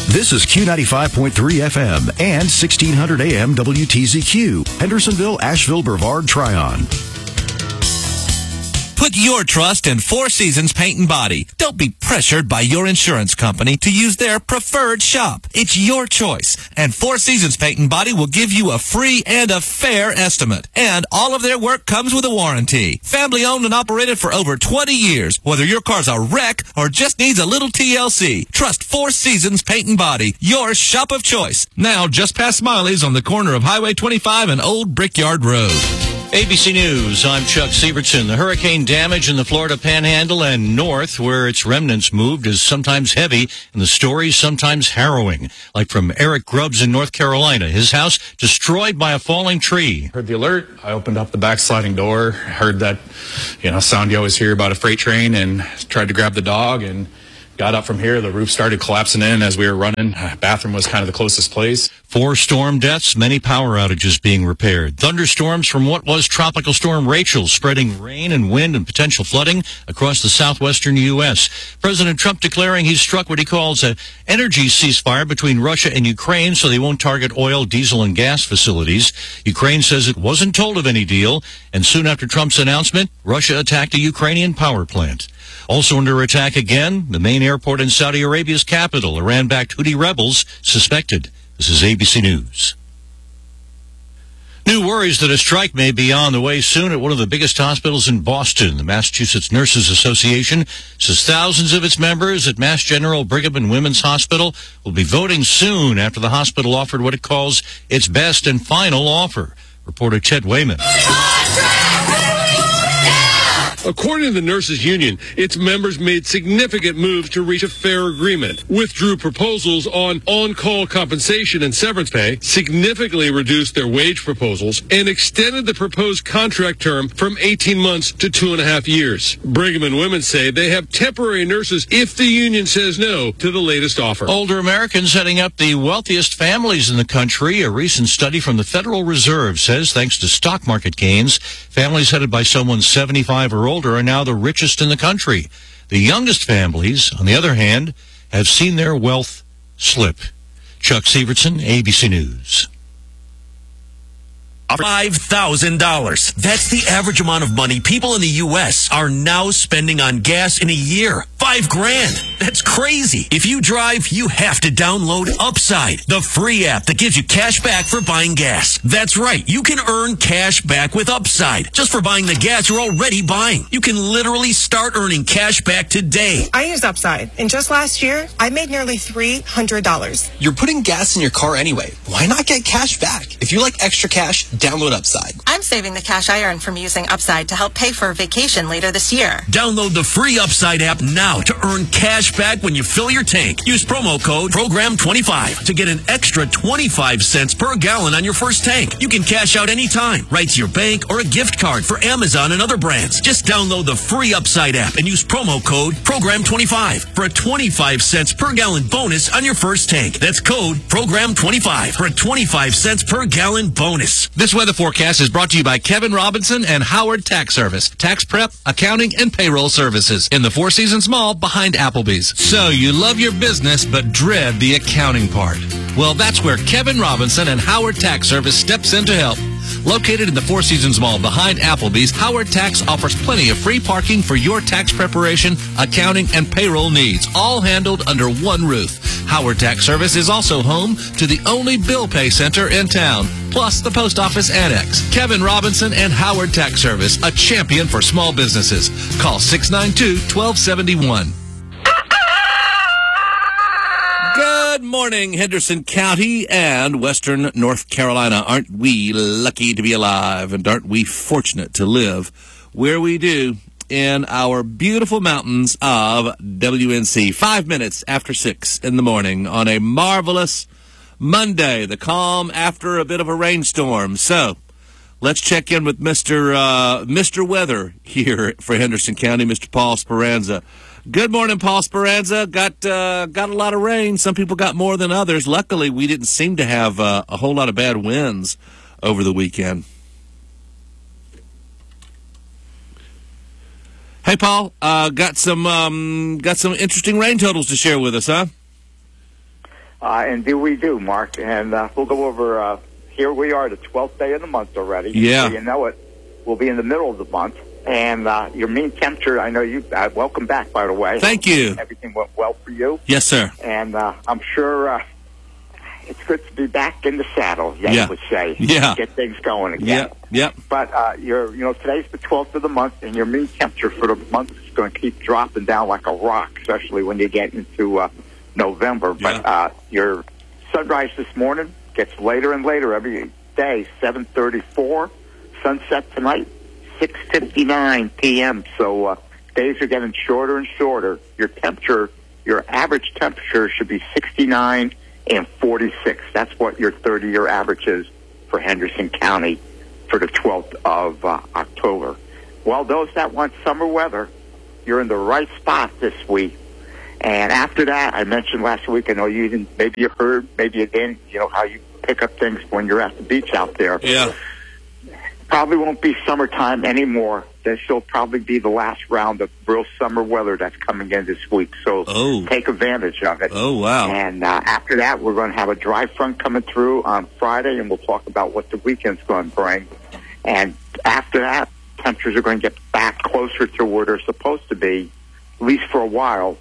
This is Q95.3 FM and 1600 AM WTZQ, Hendersonville, Asheville, Brevard, Tryon. Put your trust in Four Seasons Paint and Body. Don't be pressured by your insurance company to use their preferred shop. It's your choice, and Four Seasons Paint and Body will give you a free and a fair estimate. And all of their work comes with a warranty. Family owned and operated for over 20 years. Whether your car's a wreck or just needs a little TLC, trust Four Seasons Paint and Body, your shop of choice. Now just past Smiley's on the corner of Highway 25 and Old Brickyard Road. ABC News, I'm Chuck Sievertson. The hurricane damage in the Florida Panhandle and north, where its remnants moved, is sometimes heavy, and the stories sometimes harrowing. Like from Eric Grubbs in North Carolina, his house destroyed by a falling tree. Heard the alert. I opened up the back sliding door, heard that, sound you always hear about a freight train, and tried to grab the dog and got up from here. The roof started collapsing in as we were running. Bathroom was kind of the closest place. 4 storm deaths, many power outages being repaired. Thunderstorms from what was Tropical Storm Rachel, spreading rain and wind and potential flooding across the southwestern U.S. President Trump declaring he's struck what he calls an energy ceasefire between Russia and Ukraine so they won't target oil, diesel, and gas facilities. Ukraine says it wasn't told of any deal, and soon after Trump's announcement, Russia attacked a Ukrainian power plant. Also under attack again, the main airport in Saudi Arabia's capital. Iran-backed Houthi rebels suspected. This is ABC News. New worries that a strike may be on the way soon at one of the biggest hospitals in Boston. The Massachusetts Nurses Association says thousands of its members at Mass General Brigham and Women's Hospital will be voting soon after the hospital offered what it calls its best and final offer. Reporter Chet Wayman. According to the Nurses Union, its members made significant moves to reach a fair agreement, withdrew proposals on on-call compensation and severance pay, significantly reduced their wage proposals, and extended the proposed contract term from 18 months to 2.5 years. Brigham and Women say they have temporary nurses if the union says no to the latest offer. Older Americans heading up the wealthiest families in the country. A recent study from the Federal Reserve says thanks to stock market gains, families headed by someone 75 or older are now the richest in the country. The youngest families, on the other hand, have seen their wealth slip. Chuck Sievertson, ABC News. $5,000. That's the average amount of money people in the U.S. are now spending on gas in a year. $5,000. That's crazy. If you drive, you have to download Upside, the free app that gives you cash back for buying gas. That's right. You can earn cash back with Upside just for buying the gas you're already buying. You can literally start earning cash back today. I used Upside, and just last year, I made nearly $300. You're putting gas in your car anyway. Why not get cash back? If you like extra cash, download Upside. I'm saving the cash I earn from using Upside to help pay for a vacation later this year. Download the free Upside app now to earn cash back when you fill your tank. Use promo code PROGRAM25 to get an extra 25 cents per gallon on your first tank. You can cash out anytime, right to your bank or a gift card for Amazon and other brands. Just download the free Upside app and use promo code PROGRAM25 for a 25 cents per gallon bonus on your first tank. That's code PROGRAM25 for a 25 cents per gallon bonus. This weather forecast is brought to you by Kevin Robinson and Howard Tax Service. Tax prep, accounting, and payroll services in the Four Seasons Mall behind Applebee's. So you love your business but dread the accounting part. Well, that's where Kevin Robinson and Howard Tax Service steps in to help. Located in the Four Seasons Mall behind Applebee's, Howard Tax offers plenty of free parking for your tax preparation, accounting, and payroll needs, all handled under one roof. Howard Tax Service is also home to the only bill pay center in town, plus the post office annex. Kevin Robinson and Howard Tax Service, a champion for small businesses. Call 692-1271. Good morning, Henderson County and Western North Carolina. Aren't we lucky to be alive, and aren't we fortunate to live where we do in our beautiful mountains of WNC. 5 minutes after 6 in the morning on a marvelous Monday, the calm after a bit of a rainstorm. So let's check in with Mr. Weather here for Henderson County, Mr. Paul Speranza. Good morning, Paul Speranza. Got a lot of rain. Some people got more than others. Luckily, we didn't seem to have a whole lot of bad winds over the weekend. Hey, Paul, got some interesting rain totals to share with us, huh? Indeed we do, Mark. And we'll go over, here we are, the 12th day of the month already. Yeah. So you know it. We'll be in the middle of the month. And your mean temperature, I know you, welcome back, by the way. Thank you. Everything went well for you. Yes, sir. And I'm sure it's good to be back in the saddle, you would say. Yeah. Get things going again. Yep. But today's the 12th of the month, and your mean temperature for the month is going to keep dropping down like a rock, especially when you get into November. But your sunrise this morning gets later and later every day, 7:34. Sunset tonight, 6:59 p.m. So days are getting shorter and shorter. Your average temperature should be 69 and 46. That's what your 30-year average is for Henderson County for the 12th of October. Well, those that want summer weather, you're in the right spot this week. And after that, I mentioned last week, I know you didn't, maybe you heard, maybe you didn't, how you pick up things when you're at the beach out there. Yeah. Probably won't be summertime anymore. This will probably be the last round of real summer weather that's coming in this week. So take advantage of it. Oh, wow. And after that, we're going to have a dry front coming through on Friday, and we'll talk about what the weekend's going to bring. And after that, temperatures are going to get back closer to where they're supposed to be, at least for a while.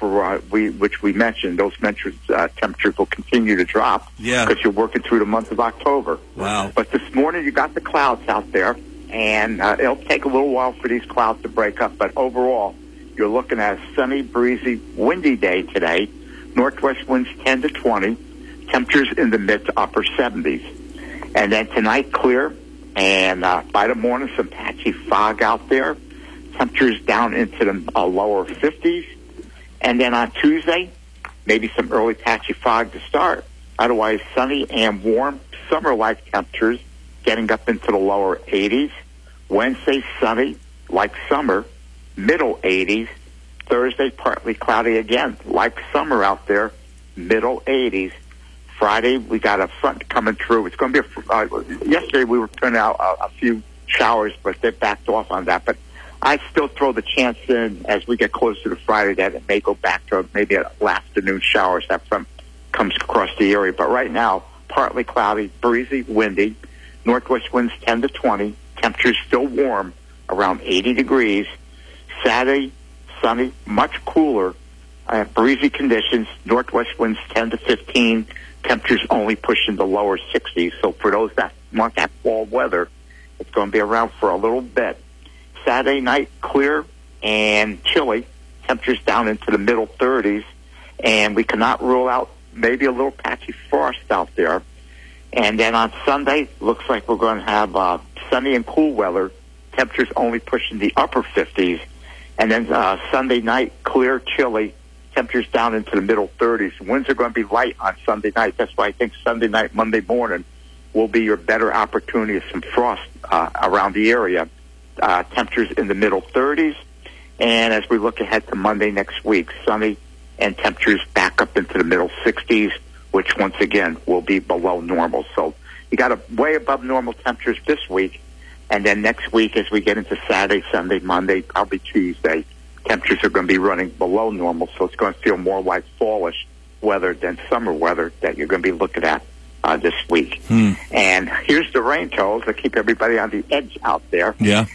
Which we mentioned, those temperatures will continue to drop because you're working through the month of October. Wow. But this morning you got the clouds out there, and it'll take a little while for these clouds to break up. But overall, you're looking at a sunny, breezy, windy day today. Northwest winds 10 to 20. Temperatures in the mid to upper 70s. And then tonight, clear. And by the morning, some patchy fog out there. Temperatures down into the lower 50s. And then on Tuesday, maybe some early patchy fog to start. Otherwise, sunny and warm, summer-like temperatures getting up into the lower 80s. Wednesday, sunny, like summer, middle 80s. Thursday, partly cloudy again, like summer out there, middle 80s. Friday, we got a front coming through. It's going to be yesterday we were putting out a few showers, but they backed off on that. But I still throw the chance in as we get closer to Friday that it may go back to maybe an afternoon showers that front comes across the area. But right now, partly cloudy, breezy, windy, northwest winds 10 to 20, temperatures still warm, around 80 degrees. Saturday, sunny, much cooler, breezy conditions, northwest winds 10 to 15, temperatures only pushing the lower 60s. So for those that want that fall weather, it's going to be around for a little bit. Saturday night, clear and chilly. Temperatures down into the middle 30s. And we cannot rule out maybe a little patchy frost out there. And then on Sunday, looks like we're going to have sunny and cool weather. Temperatures only pushing the upper 50s. And then Sunday night, clear, chilly. Temperatures down into the middle 30s. Winds are going to be light on Sunday night. That's why I think Sunday night, Monday morning will be your better opportunity of some frost around the area. Temperatures in the middle 30s. And as we look ahead to Monday next week, sunny and temperatures back up into the middle 60s, which once again will be below normal. So you got a way above normal temperatures this week. And then next week, as we get into Saturday, Sunday, Monday, probably Tuesday, temperatures are going to be running below normal. So it's going to feel more like fallish weather than summer weather that you're going to be looking at this week. And here's the rain totals that keep everybody on the edge out there. Yeah.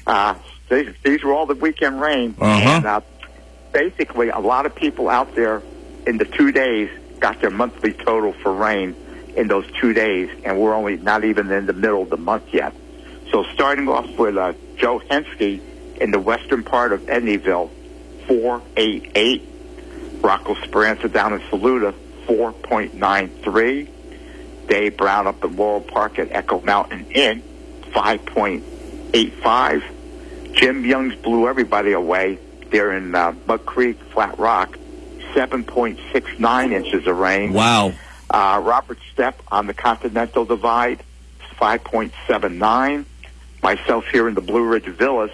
These were all the weekend rain. And basically, a lot of people out there in the 2 days got their monthly total for rain in those 2 days, and we're only not even in the middle of the month yet. So starting off with Joe Henske in the western part of Edneyville, 4.88. Rocco Speranza down in Saluda, 4.93. Dave Brown up in Laurel Park at Echo Mountain Inn, 5.85. Jim Young's blew everybody away there in Mud Creek, Flat Rock, 7.69 inches of rain. Wow. Robert Stepp on the Continental Divide, 5.79. Myself here in the Blue Ridge Villas,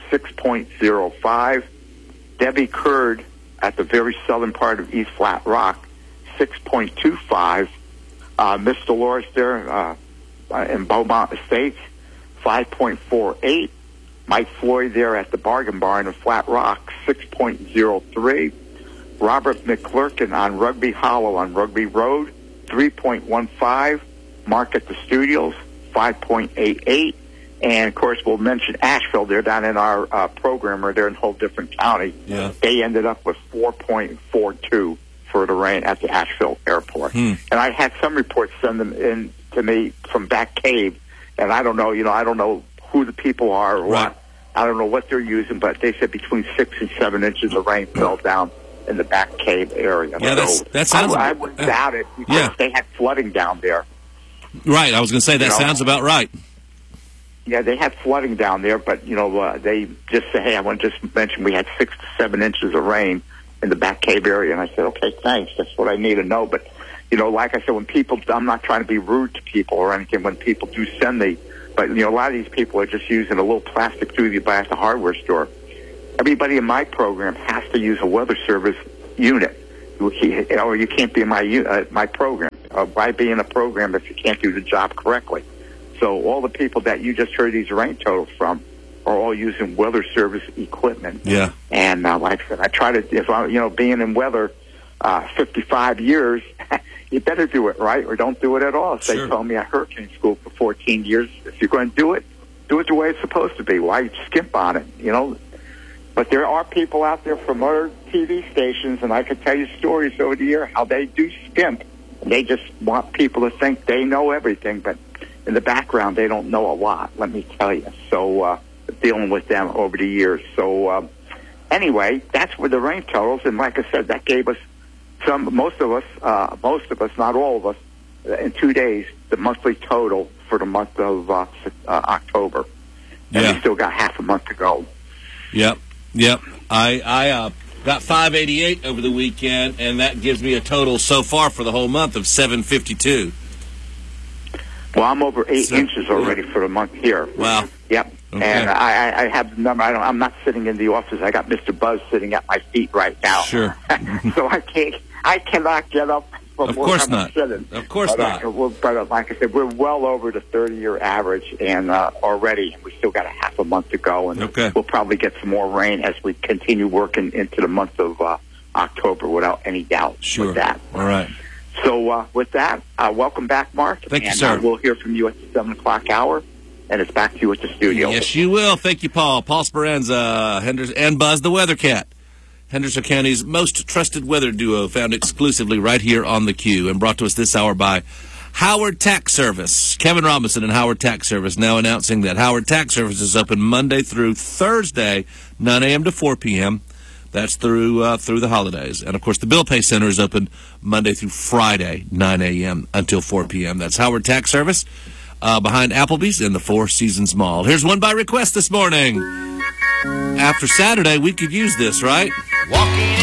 6.05. Debbie Curd at the very southern part of East Flat Rock, 6.25. Miss Dolores there in Beaumont Estates, 5.48. Mike Floyd there at the Bargain Barn in Flat Rock, 6.03. Robert McClurkin on Rugby Hollow on Rugby Road, 3.15. Mark at the Studios, 5.88. And, of course, we'll mention Asheville. They're down in our program, or they're in a whole different county. Yeah. They ended up with 4.42 for the rain at the Asheville airport. And I had some reports send them in to me from Back Cave, and I don't know, I don't know who the people are or what. I don't know what they're using, but they said between 6 and 7 inches of rain fell down in the Back Cave area. Yeah, so that sounds... I wouldn't doubt it because they had flooding down there. Right, I was going to say, that sounds about right. Yeah, they had flooding down there, but, they just say, hey, I want to just mention we had 6 to 7 inches of rain in the Back Cave area. And I said, okay, thanks. That's what I need to know. But, like I said, when people, I'm not trying to be rude to people or anything, when people do send me, but, a lot of these people are just using a little plastic tube you buy at the hardware store. Everybody in my program has to use a weather service unit. Or you can't be in my program. Why be in a program if you can't do the job correctly? So all the people that you just heard these rain totals from are all using weather service equipment. Yeah. And like I said, I try to, if I, being in weather 55 years, you better do it right or don't do it at all. They told me at hurricane school for 14 years, if you're going to do it the way it's supposed to be. Why skimp on it, But there are people out there from other TV stations, and I could tell you stories over the year how they do skimp. They just want people to think they know everything, but in the background, they don't know a lot, let me tell you. So dealing with them over the years. So anyway, that's where the rain totals, and like I said, that gave us most of us, not all of us, in 2 days, the monthly total for the month of October. And we still got half a month to go. Yep. I got 588 over the weekend, and that gives me a total so far for the whole month of 752. Well, I'm over 8 inches already for the month here. Wow. Yep. Okay. And I have the number. I'm not sitting in the office. I got Mr. Buzz sitting at my feet right now. Sure. So I cannot get up from where I'm sitting. Of course not. But like I said, we're well over the 30-year average, and already we still got a half a month to go, and we'll probably get some more rain as we continue working into the month of October, without any doubt. Sure. With that. All right. So with that, welcome back, Mark. Thank you, sir. We'll hear from you at the 7 o'clock hour, and it's back to you at the studio. Yes, you will. Thank you, Paul. Paul Speranza, and Buzz the Weather Cat. Henderson County's most trusted weather duo, found exclusively right here on the Q, and brought to us this hour by Howard Tax Service. Kevin Robinson and Howard Tax Service now announcing that Howard Tax Service is open Monday through Thursday, 9 a.m. to 4 p.m., That's through the holidays. And, of course, the Bill Pay Center is open Monday through Friday, 9 a.m. until 4 p.m. That's Howard Tax Service behind Applebee's in the Four Seasons Mall. Here's one by request this morning. After Saturday, we could use this, right? Walking